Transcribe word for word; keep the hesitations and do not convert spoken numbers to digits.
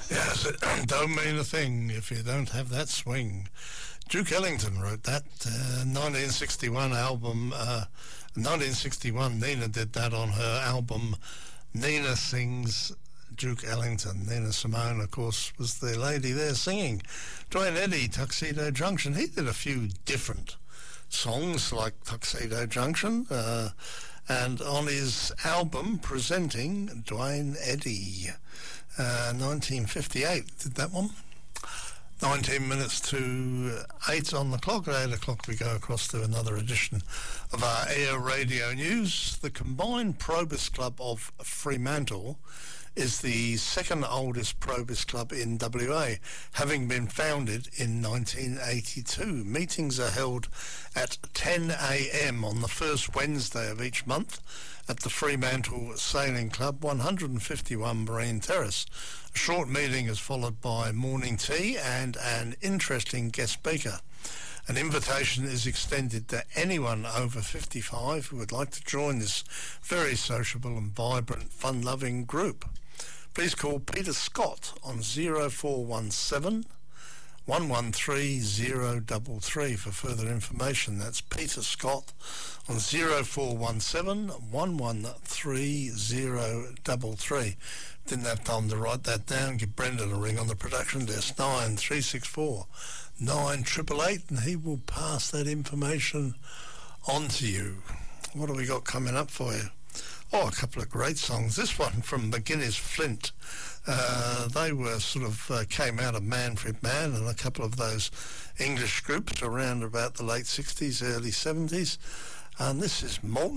Yes, it don't mean a thing if you don't have that swing. Duke Ellington wrote that uh, nineteen sixty-one album. Uh, nineteen sixty-one, Nina did that on her album Nina Sings Duke Ellington. Nina Simone, of course, was the lady there singing. Duane Eddy, Tuxedo Junction. He did a few different songs like Tuxedo Junction, uh, and on his album Presenting Duane Eddy, uh, nineteen fifty-eight, did that one. nineteen minutes to eight on the clock. At eight o'clock we go across to another edition of our Air Radio News. The Combined Probus Club of Fremantle is the second oldest Probus club in W A, having been founded in nineteen eighty-two. Meetings are held at ten a.m. on the first Wednesday of each month at the Fremantle Sailing Club, one hundred fifty-one Marine Terrace. A short meeting is followed by morning tea and an interesting guest speaker. An invitation is extended to anyone over fifty-five who would like to join this very sociable and vibrant, fun-loving group. Please call Peter Scott on zero four one seven, one one three zero three three for further information. That's Peter Scott on zero four one seven, one one three zero three three. Didn't have time to write that down. Give Brendan a ring on the production desk, nine three six four, nine eight eight eight, and he will pass that information on to you. What have we got coming up for you? Oh, a couple of great songs. This one from McGuinness Flint. Uh, they were sort of uh, came out of Manfred Mann and a couple of those English groups around about the late sixties, early seventies. And this is Molten